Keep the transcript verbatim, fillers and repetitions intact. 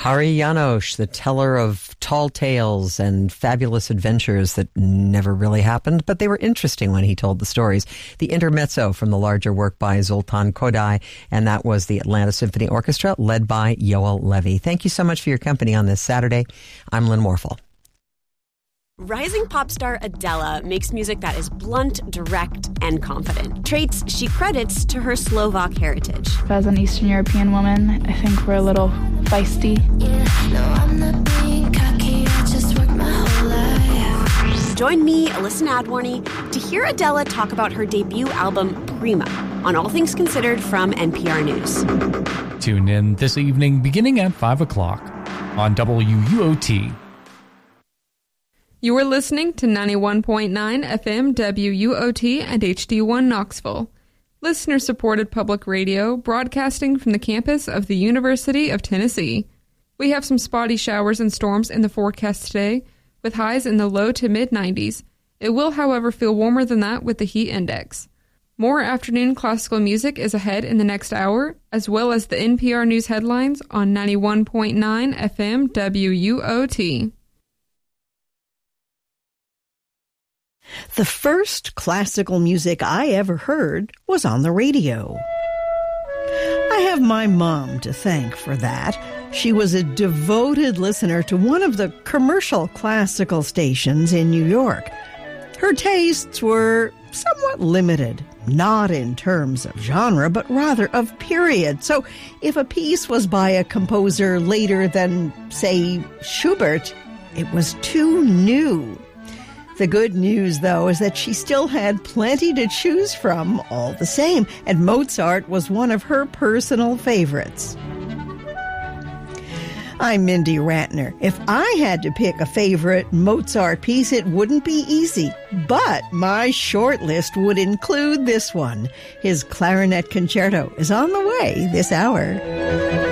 Hari Janos, the teller of tall tales and fabulous adventures that never really happened, but they were interesting when he told the stories. The intermezzo from the larger work by Zoltan Kodály, and that was the Atlanta Symphony Orchestra, led by Yoel Levy. Thank you so much for your company on this Saturday. I'm Lynn Morphel. Rising pop star Adele makes music that is blunt, direct, and confident. Traits she credits to her Slovak heritage. As an Eastern European woman, I think we're a little feisty. Yeah, no, I'm not being cocky, I just work my whole life. Join me, Alyssa Nadworny, to hear Adele talk about her debut album, Prima, on All Things Considered from N P R News. Tune in this evening beginning at five o'clock on W U O T. You are listening to ninety-one point nine F M W U O T and H D one Knoxville. Listener-supported public radio broadcasting from the campus of the University of Tennessee. We have some spotty showers and storms in the forecast today, with highs in the low to mid-nineties. It will, however, feel warmer than that with the heat index. More afternoon classical music is ahead in the next hour, as well as the N P R News headlines on ninety-one point nine F M W U O T. The first classical music I ever heard was on the radio. I have my mom to thank for that. She was a devoted listener to one of the commercial classical stations in New York. Her tastes were somewhat limited, not in terms of genre, but rather of period. So if a piece was by a composer later than, say, Schubert, it was too new. The good news, though, is that she still had plenty to choose from all the same, and Mozart was one of her personal favorites. I'm Mindy Ratner. If I had to pick a favorite Mozart piece, it wouldn't be easy, but my short list would include this one. His Clarinet Concerto is on the way this hour.